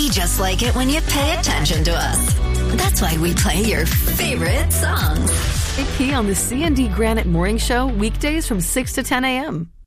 just like it when you pay attention to us. That's why we play your favorite songs. AP on the C&D Granite Morning Show, weekdays from 6 to 10 a.m.